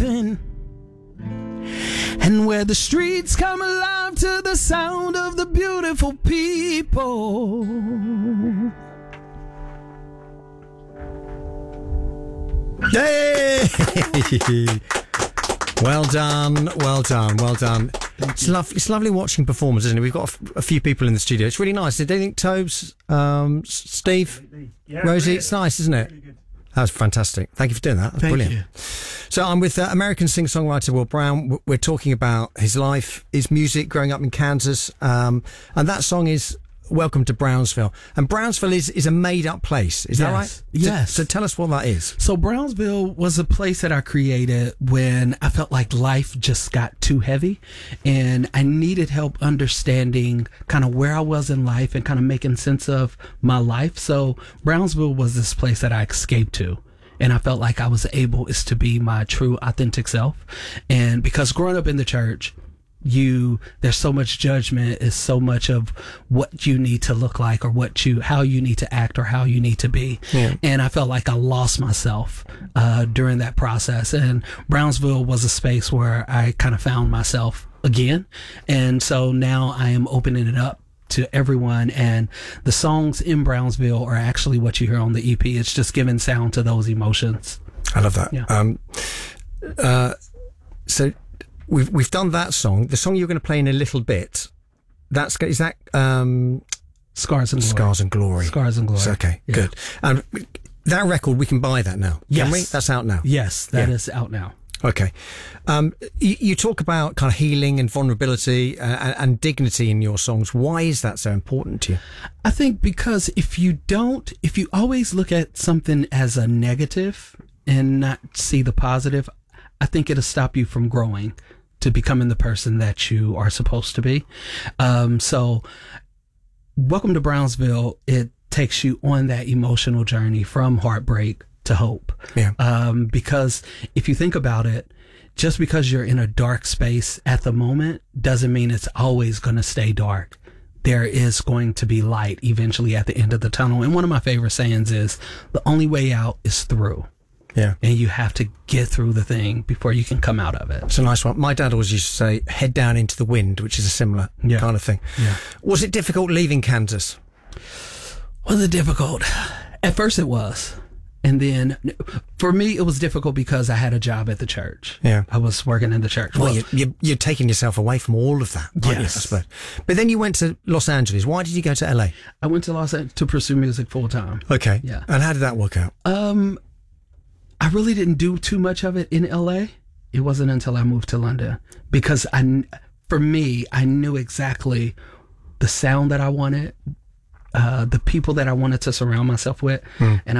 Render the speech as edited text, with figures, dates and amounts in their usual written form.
sleeping, and where the streets come alive to the sound of the beautiful people. Hey! Well done, well done, well done. It's lovely watching performers, isn't it? We've got a few people in the studio. It's really nice. Did they think Tobes, Steve, Rosie? It's nice, isn't it? That was fantastic. Thank you for doing that. That's brilliant. You. So I'm with American singer-songwriter Will Brown. We're talking about his life, his music, growing up in Kansas. And that song is Welcome to Brownsville. And Brownsville is a made-up place. Is that right? Yes. So tell us what that is. So Brownsville was a place that I created when I felt like life just got too heavy and I needed help understanding kind of where I was in life and kind of making sense of my life. So Brownsville was this place that I escaped to. And I felt like I was able to be my true, authentic self. And because growing up in the church, there's so much judgment, is so much of what you need to look like or how you need to act or how you need to be. Yeah. And I felt like I lost myself during that process. And Brownsville was a space where I kind of found myself again. And so now I am opening it up to everyone, and the songs in Brownsville are actually what you hear on the EP. It's just giving sound to those emotions. I love that. Yeah. So we've done that song. The song you're going to play in a little bit. Is that Scars and Glory? Scars and Glory. Scars and Glory. So, okay, yeah. Good. And that record, we can buy that now. Yes. Can we? That's out now. Yes, that is out now. Okay. You talk about kind of healing and vulnerability and dignity in your songs. Why is that so important to you? I think because if you always look at something as a negative and not see the positive, I think it'll stop you from growing to becoming the person that you are supposed to be. So Welcome to Brownsville, it takes you on that emotional journey from heartbreak to hope. Yeah. Because if you think about it, just because you're in a dark space at the moment doesn't mean it's always going to stay dark. There is going to be light eventually at the end of the tunnel. And one of my favorite sayings is the only way out is through. Yeah. And you have to get through the thing before you can come out of it. It's a nice one. My dad always used to say, head down into the wind, which is a similar kind of thing. Yeah. Was it difficult leaving Kansas? Was it difficult? At first it was. And then for me, it was difficult because I had a job at the church. Yeah. I was working in the church. Well, you're taking yourself away from all of that, aren't you, I suppose? But then you went to Los Angeles. Why did you go to LA? I went to Los Angeles to pursue music full time. Okay. Yeah. And how did that work out? I really didn't do too much of it in LA. It wasn't until I moved to London because I knew exactly the sound that I wanted, the people that I wanted to surround myself with. And